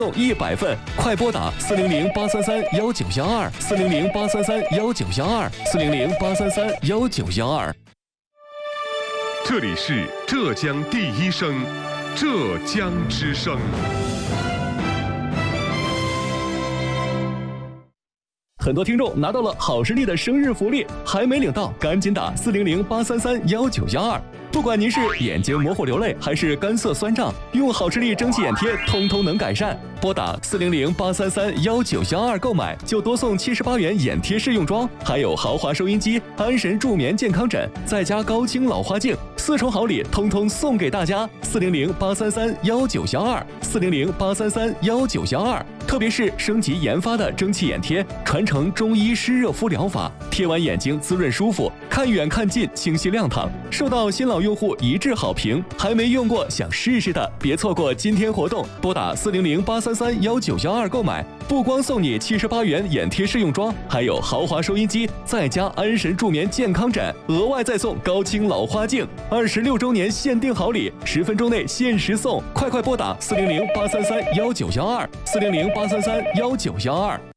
送100份，快拨打400-833-1912，400-833-1912，400-833-1912。 这里是浙江第一声，浙江之声。 很多听众拿到了好视力的生日福利，还没领到，赶紧打400-833-1912。不管您是眼睛模糊流泪，还是干涩酸胀，用好视力蒸汽眼贴，通通能改善。拨打400-833-1912购买，就多送78元眼贴试用装，还有豪华收音机、安神助眠健康枕，再加高清老花镜，4重好礼，通通送给大家。400-833-1912，400-833-1912。特别是升级研发的蒸汽眼贴，传承中医湿热敷疗法，贴完眼睛滋润舒服，看远看近清晰亮堂，受到新老用户一致好评。还没用过想试试的，别错过今天活动，拨打400-833-1912购买，不光送你78元眼贴试用装，还有豪华收音机，再加安神助眠健康枕，额外再送高清老花镜。26周年限定好礼，10分钟内限时送，快快拨打400-833-1912，400-833-1912。